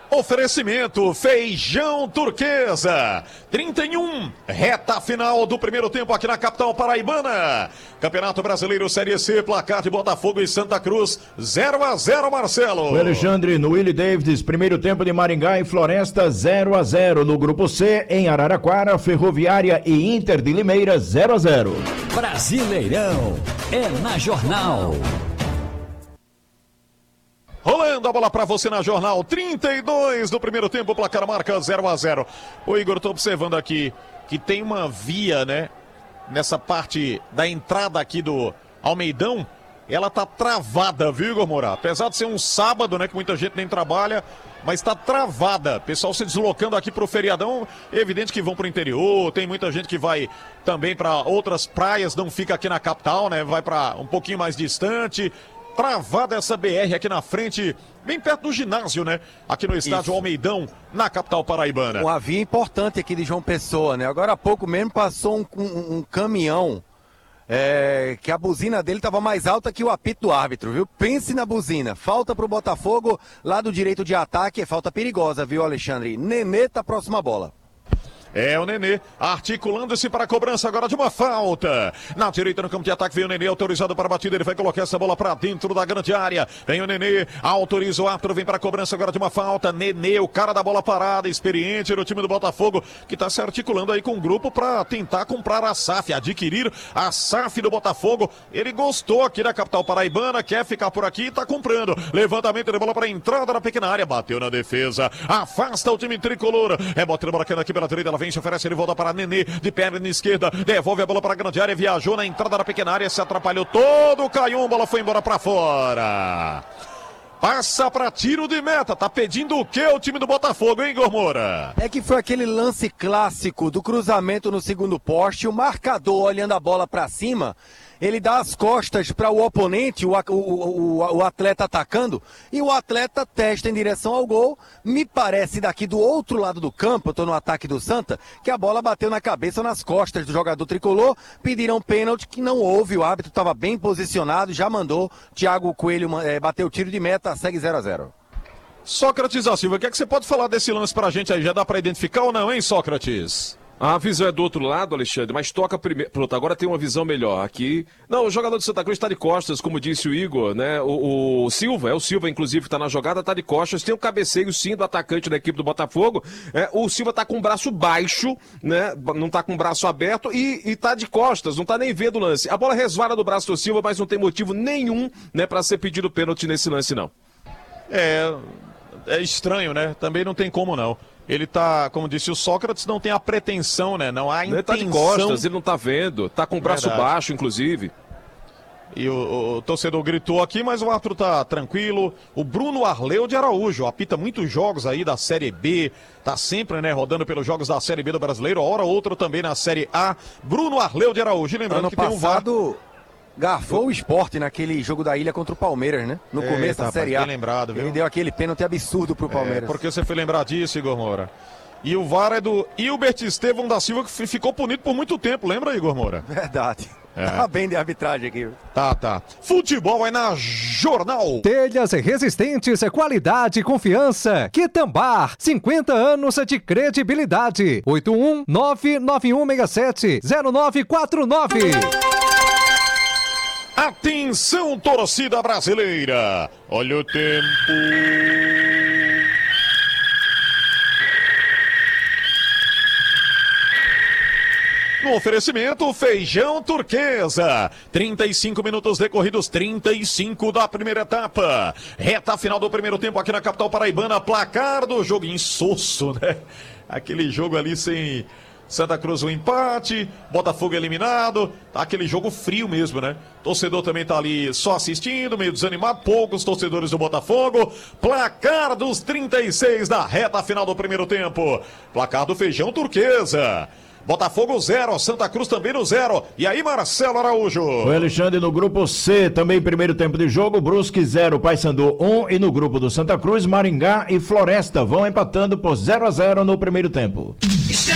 Oferecimento Feijão Turquesa, 31, reta final do primeiro tempo aqui na capital paraibana. Campeonato Brasileiro Série C, placar de Botafogo e Santa Cruz, 0-0, Marcelo. O Alexandre, no Willie Davids, primeiro tempo de Maringá e Floresta, 0-0. No grupo C, em Araraquara, Ferroviária e Inter de Limeira, 0-0. Brasileirão é na Jornal. Rolando a bola pra você na Jornal, 32 do primeiro tempo, placar marca 0-0. Ô Igor, tô observando aqui que tem uma via, né, nessa parte da entrada aqui do Almeidão, ela tá travada, viu, Igor Moura? Apesar de ser um sábado, né, que muita gente nem trabalha, mas tá travada. Pessoal se deslocando aqui pro feriadão, é evidente que vão pro interior, tem muita gente que vai também para outras praias, não fica aqui na capital, né, vai para um pouquinho mais distante. Travada essa BR aqui na frente, bem perto do ginásio, né? Aqui no estádio Almeidão, na capital paraibana. Uma via importante aqui de João Pessoa, né? Agora há pouco mesmo passou um caminhão, que a buzina dele estava mais alta que o apito do árbitro, viu? Pense na buzina. Falta pro Botafogo, lado direito de ataque, é falta perigosa, viu, Alexandre? Nenê tá próxima à bola. É o Nenê articulando-se para a cobrança agora de uma falta. Na direita no campo de ataque vem o Nenê autorizado para a batida. Ele vai colocar essa bola para dentro da grande área. Vem o Nenê, autoriza o árbitro, vem para a cobrança agora de uma falta. Nenê, o cara da bola parada, experiente no time do Botafogo, que está se articulando aí com o grupo para tentar comprar a SAF, adquirir a SAF do Botafogo. Ele gostou aqui da capital paraibana, quer ficar por aqui e está comprando. Levantamento de bola para a entrada da pequena área, bateu na defesa, afasta o time tricolor. Rebote de bola aqui pela direita, ela vem, se oferece, ele volta para Nenê, de perna esquerda, devolve a bola para a grande área, viajou na entrada da pequena área, se atrapalhou todo, caiu, a bola foi embora para fora. Passa para tiro de meta, tá pedindo o que o time do Botafogo, hein, Igor Moura? É que foi aquele lance clássico do cruzamento no segundo poste, o marcador olhando a bola para cima, ele dá as costas para o oponente, o atleta atacando, e o atleta testa em direção ao gol. Me parece daqui do outro lado do campo, eu tô no ataque do Santa, que a bola bateu na cabeça ou nas costas do jogador tricolor, pediram pênalti que não houve, o árbitro estava bem posicionado, já mandou Thiago Coelho bater o tiro de meta, segue 0-0. Sócrates da Silva, o que é que você pode falar desse lance pra gente aí? Já dá pra identificar ou não, hein, Sócrates? A visão é do outro lado, Alexandre, mas toca primeiro. Pronto, agora tem uma visão melhor. Aqui. Não, o jogador do Santa Cruz está de costas, como disse o Igor, né? O Silva, o Silva, inclusive, está na jogada, está de costas. Tem um cabeceio, sim, do atacante da equipe do Botafogo. O Silva está com o braço baixo, né? Não está com o braço aberto e está de costas, não está nem vendo o lance. A bola resvala do braço do Silva, mas não tem motivo nenhum, né, para ser pedido pênalti nesse lance, não. É estranho, né? Também não tem como, não. Ele tá, como disse o Sócrates, não tem a pretensão, né? Não há intenção. Ele tá de costas, ele não tá vendo. Tá com o braço baixo, inclusive. E o torcedor gritou aqui, mas o árbitro tá tranquilo. O Bruno Arleu de Araújo apita muitos jogos aí da Série B. Tá sempre, né, rodando pelos jogos da Série B do Brasileiro. Hora ou outra também na Série A. Bruno Arleu de Araújo. E lembrando ano que passado, tem um VAR. Garfou o Sport naquele jogo da Ilha contra o Palmeiras, né? No começo da Série A. Bem lembrado, viu? Ele deu aquele pênalti absurdo pro Palmeiras. Por que você foi lembrar disso, Igor Moura? E o VAR é do Hilbert Estevão da Silva, que ficou punido por muito tempo, lembra, Igor Moura? Verdade. Tá bem de arbitragem aqui. Tá. Futebol é na Jornal. Telhas resistentes, qualidade e confiança. Quitambá, 50 anos de credibilidade. 81991670949. Atenção, torcida brasileira. Olha o tempo. No oferecimento, Feijão Turquesa. 35 minutos decorridos, 35 da primeira etapa. Reta final do primeiro tempo aqui na capital paraibana. Placar do jogo insosso, né? Aquele jogo ali sem Santa Cruz um empate, Botafogo eliminado. Tá aquele jogo frio mesmo, né? Torcedor também tá ali só assistindo, meio desanimado. Poucos torcedores do Botafogo. Placar dos 36 da reta final do primeiro tempo. Placar do Feijão Turquesa. Botafogo 0, Santa Cruz também no 0. E aí, Marcelo Araújo? O Alexandre no grupo C, também primeiro tempo de jogo, Brusque 0, Paysandu 1. E no grupo do Santa Cruz, Maringá e Floresta vão empatando por 0-0 no primeiro tempo. Está